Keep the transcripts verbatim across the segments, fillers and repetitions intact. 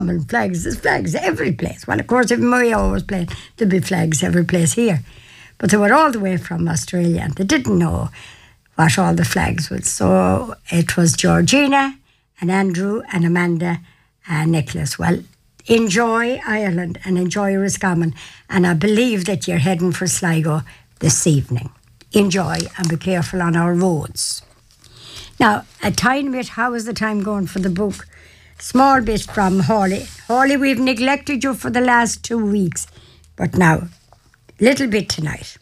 And flags, there's flags every place. Well, of course, if Mayo was playing, there'd be flags every place here. But they were all the way from Australia and they didn't know what all the flags were. So it was Georgina and Andrew and Amanda and Nicholas. Well, enjoy Ireland and enjoy Roscommon. And I believe that you're heading for Sligo this evening. Enjoy and be careful on our roads. Now, a tiny bit, how is the time going for the book? Small bit from Hawley. Hawley, we've neglected you for the last two weeks. But now, little bit tonight.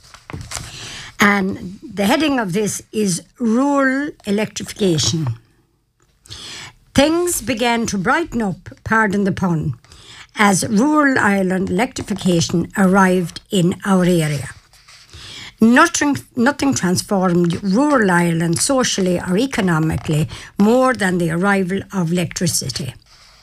And the heading of this is Rural Electrification. Things began to brighten up, pardon the pun, as rural Ireland electrification arrived in our area. Nothing, nothing transformed rural Ireland socially or economically more than the arrival of electricity.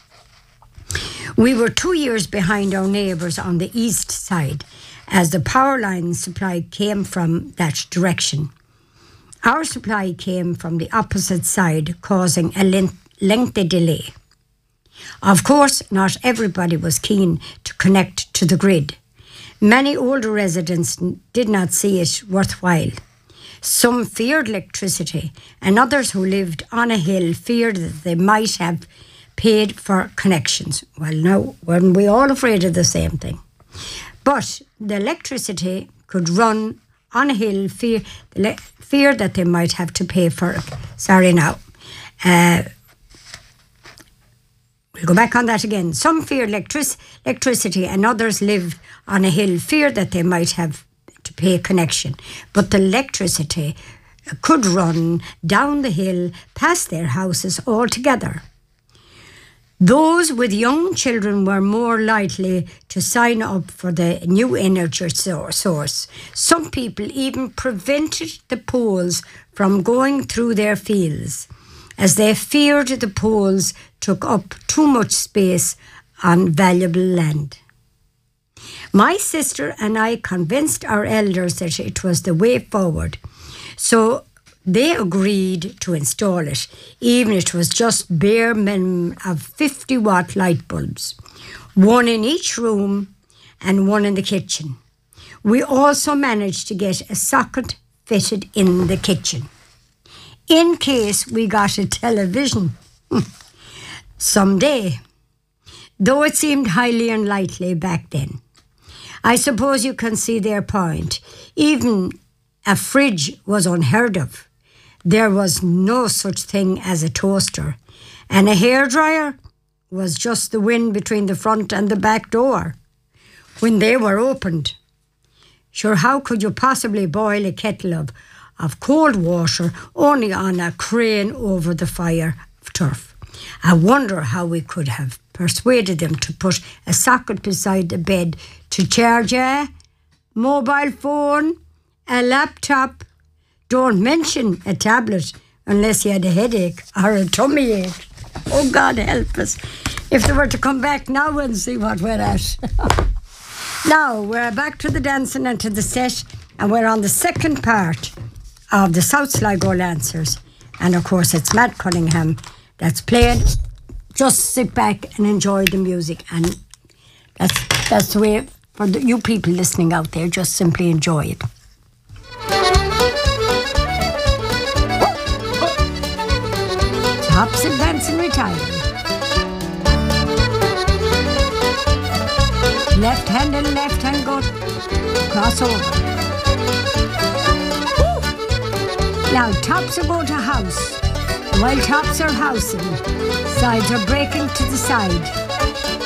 We were two years behind our neighbours on the east side as the power line supply came from that direction. Our supply came from the opposite side, causing a lengthy delay. Of course, not everybody was keen to connect to the grid. Many older residents did not see it worthwhile. Some feared electricity, and others who lived on a hill feared that they might have paid for connections. Well, now, weren't we all afraid of the same thing? But the electricity could run on a hill, fear, fear that they might have to pay for it. Sorry now. Uh, We'll go back on that again. Some feared electric- electricity and others lived on a hill, feared that they might have to pay a connection. But the electricity could run down the hill past their houses altogether. Those with young children were more likely to sign up for the new energy source. Some people even prevented the poles from going through their fields, as they feared the poles took up too much space on valuable land. My sister and I convinced our elders that it was the way forward, so they agreed to install it, even if it was just bare minimum of fifty watt light bulbs, one in each room and one in the kitchen. We also managed to get a socket fitted in the kitchen, in case we got a television someday, though it seemed highly unlikely back then. I suppose you can see their point. Even a fridge was unheard of. There was no such thing as a toaster, and a hairdryer was just the wind between the front and the back door when they were opened. Sure, how could you possibly boil a kettle of of cold water only on a crane over the fire of turf? I wonder how we could have persuaded them to put a socket beside the bed to charge a mobile phone, a laptop, don't mention a tablet unless you had a headache or a tummy ache. Oh, God help us if they were to come back now and see what we're at. Now, we're back to the dancing and to the set, and we're on the second part of the South Sligo Lancers. And of course, it's Matt Cunningham that's playing. Just sit back and enjoy the music. And that's, that's the way for the, you people listening out there, just simply enjoy it. Tops advance and retire. Left hand and left hand go cross over. Now tops are going to house, while tops are housing, sides are breaking to the side.